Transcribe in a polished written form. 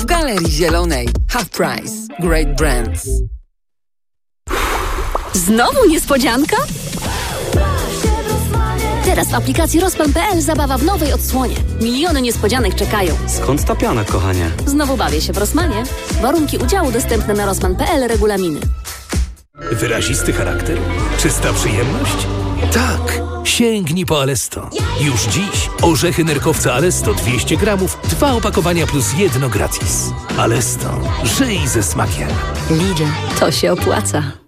w Galerii Zielonej. Half Price. Great Brands. Znowu niespodzianka? Teraz w aplikacji Rossmann.pl zabawa w nowej odsłonie. Miliony niespodzianek czekają. Skąd ta piana, kochanie? Znowu bawię się w Rossmanie. Warunki udziału dostępne na Rossmann.pl, regulaminy. Wyrazisty charakter? Czysta przyjemność? Tak! Sięgnij po Alesto. Już dziś orzechy nerkowca Alesto 200 gramów, 2 opakowania plus 1 gratis. Alesto. Żyj ze smakiem. Lidl. To się opłaca.